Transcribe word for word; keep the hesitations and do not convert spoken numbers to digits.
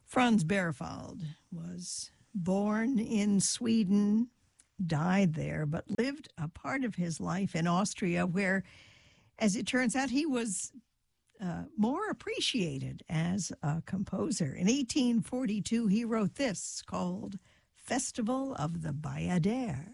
Franz Bergwald was born in Sweden, died there, but lived a part of his life in Austria, where, as it turns out, he was uh, more appreciated as a composer. In eighteen forty-two, he wrote this called Festival of the Bayadere.